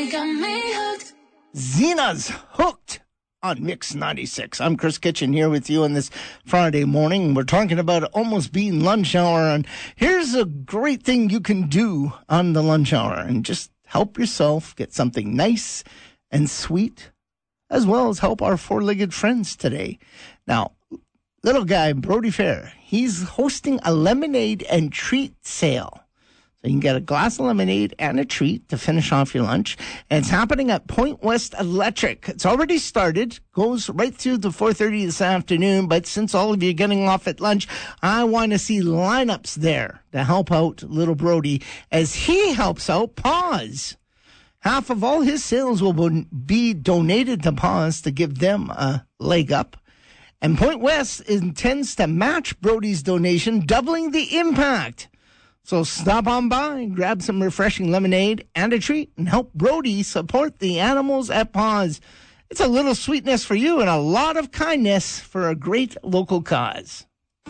got me hooked. Zena's Hooked on Mix 96. I'm Chris Kitchen here with you on this Friday morning. We're talking about almost being lunch hour, and here's a great thing you can do on the lunch hour and just help yourself get something nice and sweet, as well as help our four-legged friends today. Now, little guy, Brody Fair, he's hosting a lemonade and treat sale. So you can get a glass of lemonade and a treat to finish off your lunch. And it's happening at Point West Electric. It's already started, goes right through to 4:30 this afternoon. But since all of you are getting off at lunch, I want to see lineups there to help out little Brody as he helps out Paws. Half of all his sales will be donated to Paws to give them a leg up. And Point West intends to match Brody's donation, doubling the impact. So stop on by and grab some refreshing lemonade and a treat and help Brody support the animals at Paws. It's a little sweetness for you and a lot of kindness for a great local cause.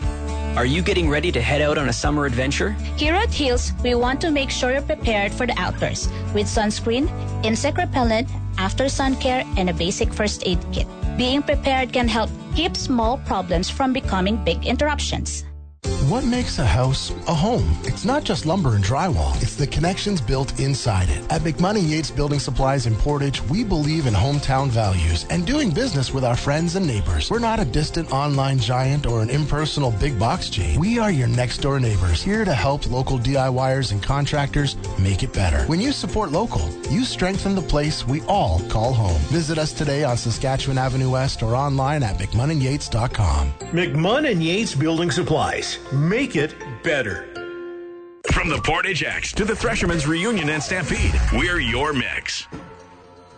Are you getting ready to head out on a summer adventure? Here at Hills, we want to make sure you're prepared for the outdoors with sunscreen, insect repellent, after sun care, and a basic first aid kit. Being prepared can help keep small problems from becoming big interruptions. What makes a house a home? It's not just lumber and drywall. It's the connections built inside it. At McMoney Yates Building Supplies in Portage, we believe in hometown values and doing business with our friends and neighbors. We're not a distant online giant or an impersonal big box chain. We are your next door neighbors, here to help local DIYers and contractors make it better. When you support local, you strengthen the place we all call home. Visit us today on Saskatchewan Avenue West or online at McMononYates.com. McMonon Yates Building Supplies. Make it better. From the Portage X to the Threshermen's Reunion and Stampede, we're your mix.